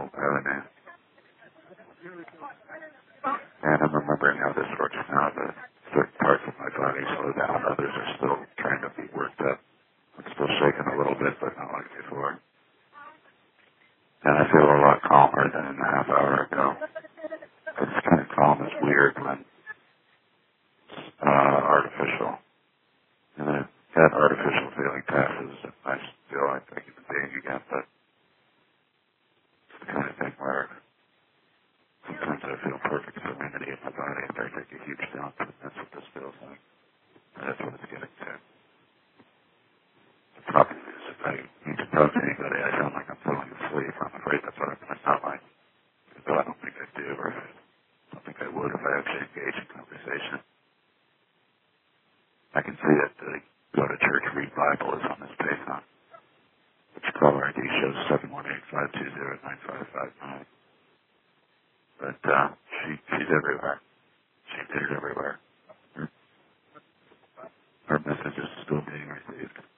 revenue. And I'm remembering how this works now, that certain parts of my body slow down, others are still trying to be worked up. I'm still shaking a little bit, but not like before. And I feel a lot calmer than a half hour ago. This kind of calm is weird when it's artificial. And then that artificial feeling passes, and I feel like a human being again, but it's the kind of thing where sometimes I feel perfect serenity in my body, and I take a huge dump, and that's what this feels like. And that's what it's getting to. The problem is, if I need to talk to anybody, I sound like I'm falling asleep. I'm afraid that's what I'm going to sound like. Though I don't think I do, or I don't think I would if I actually engage in conversation. I can see that the Go to Church Read Bible is on this page, huh? Which caller ID shows 718-520-9559. But she's everywhere. She appears everywhere. Her message is still being received.